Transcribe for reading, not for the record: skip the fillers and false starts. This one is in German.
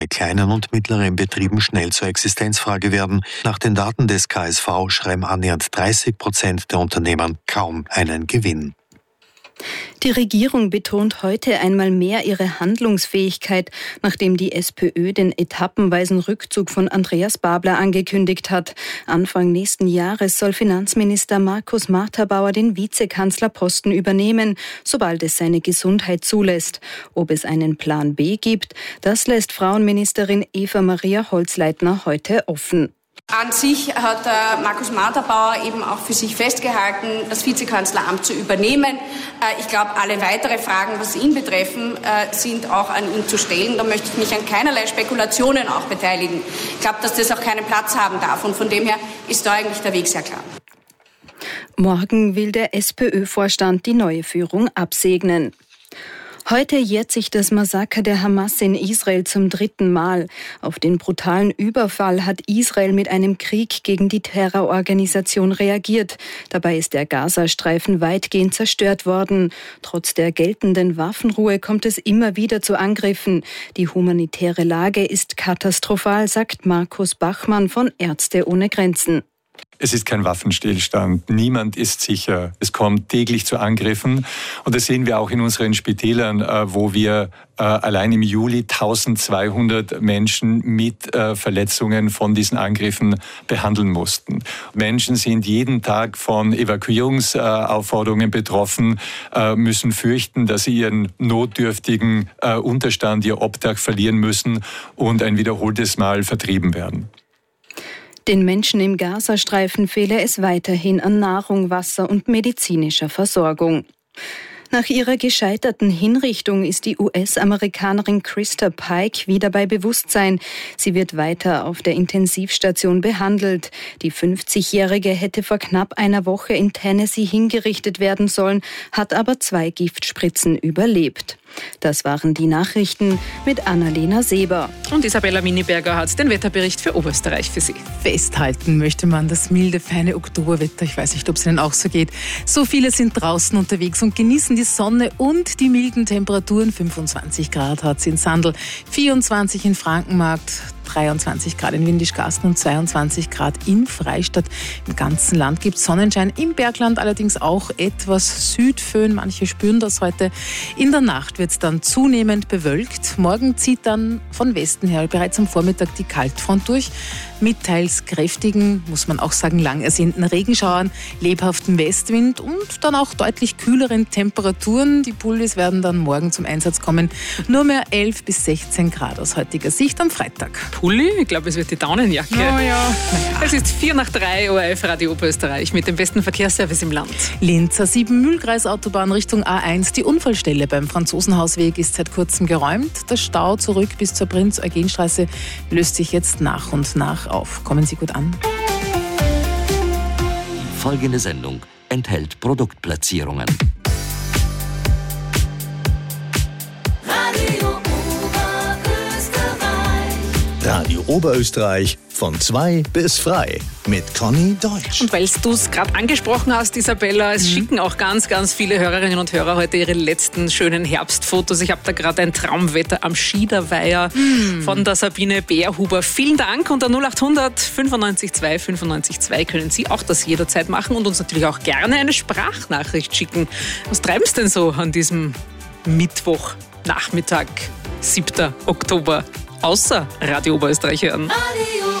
kleinen und mittleren Betrieben schnell zur Existenzfrage werden. Nach den Daten des KSV schreiben annähernd 30% der Unternehmen kaum einen Gewinn. Die Regierung betont heute einmal mehr ihre Handlungsfähigkeit, nachdem die SPÖ den etappenweisen Rückzug von Andreas Babler angekündigt hat. Anfang nächsten Jahres soll Finanzminister Markus Marthabauer den Vizekanzlerposten übernehmen, sobald es seine Gesundheit zulässt. Ob es einen Plan B gibt, das lässt Frauenministerin Eva-Maria Holzleitner heute offen. An sich hat Markus Marthabauer eben auch für sich festgehalten, das Vizekanzleramt zu übernehmen. Ich glaube, alle weitere Fragen, was ihn betreffen, sind auch an ihn zu stellen. Da möchte ich mich an keinerlei Spekulationen auch beteiligen. Ich glaube, dass das auch keinen Platz haben darf. Und von dem her ist da eigentlich der Weg sehr klar. Morgen will der SPÖ-Vorstand die neue Führung absegnen. Heute jährt sich das Massaker der Hamas in Israel zum 3. Mal. Auf den brutalen Überfall hat Israel mit einem Krieg gegen die Terrororganisation reagiert. Dabei ist der Gazastreifen weitgehend zerstört worden. Trotz der geltenden Waffenruhe kommt es immer wieder zu Angriffen. Die humanitäre Lage ist katastrophal, sagt Markus Bachmann von Ärzte ohne Grenzen. Es ist kein Waffenstillstand. Niemand ist sicher. Es kommt täglich zu Angriffen. Und das sehen wir auch in unseren Spitälern, wo wir allein im Juli 1200 Menschen mit Verletzungen von diesen Angriffen behandeln mussten. Menschen sind jeden Tag von Evakuierungsaufforderungen betroffen, müssen fürchten, dass sie ihren notdürftigen Unterstand, ihr Obdach verlieren müssen und ein wiederholtes Mal vertrieben werden. Den Menschen im Gazastreifen fehle es weiterhin an Nahrung, Wasser und medizinischer Versorgung. Nach ihrer gescheiterten Hinrichtung ist die US-Amerikanerin Krista Pike wieder bei Bewusstsein. Sie wird weiter auf der Intensivstation behandelt. Die 50-Jährige hätte vor knapp einer Woche in Tennessee hingerichtet werden sollen, hat aber 2 Giftspritzen überlebt. Das waren die Nachrichten mit Annalena Seber. Und Isabella Miniberger hat den Wetterbericht für Oberösterreich für Sie. Festhalten möchte man das milde, feine Oktoberwetter. Ich weiß nicht, ob es Ihnen auch so geht. So viele sind draußen unterwegs und genießen die Sonne und die milden Temperaturen. 25 Grad hat es in Sandl, 24 in Frankenmarkt, 23 Grad in Windischgarsten und 22 Grad in Freistadt. Im ganzen Land gibt es Sonnenschein, im Bergland allerdings auch etwas Südföhn. Manche spüren das heute. In der Nacht wird es dann zunehmend bewölkt. Morgen zieht dann von Westen her bereits am Vormittag die Kaltfront durch. Mit teils kräftigen, muss man auch sagen, lang ersehnten Regenschauern, lebhaften Westwind und dann auch deutlich kühleren Temperaturen. Die Pullis werden dann morgen zum Einsatz kommen. Nur mehr 11 bis 16 Grad aus heutiger Sicht am Freitag. Pulli? Ich glaube, es wird die Daunenjacke. Oh ja. Es ist 4:03 ORF Radio Oberösterreich mit dem besten Verkehrsservice im Land. Linzer 7 Mühlkreisautobahn Richtung A1. Die Unfallstelle beim Franzosenhausweg ist seit kurzem geräumt. Der Stau zurück bis zur Prinz-Eugen-Straße löst sich jetzt nach und nach auf. Kommen Sie gut an. Folgende Sendung enthält Produktplatzierungen. Radio Oberösterreich von 2 bis frei mit Conny Deutsch. Und weil du es gerade angesprochen hast, Isabella, es schicken auch ganz, ganz viele Hörerinnen und Hörer heute ihre letzten schönen Herbstfotos. Ich habe da gerade ein Traumwetter am Schiederweiher von der Sabine Bärhuber. Vielen Dank. Unter 0800 95 2 95 2 können Sie auch das jederzeit machen und uns natürlich auch gerne eine Sprachnachricht schicken. Was treiben Sie denn so an diesem Mittwochnachmittag, 7. Oktober? Außer Radio Oberösterreich hören. Radio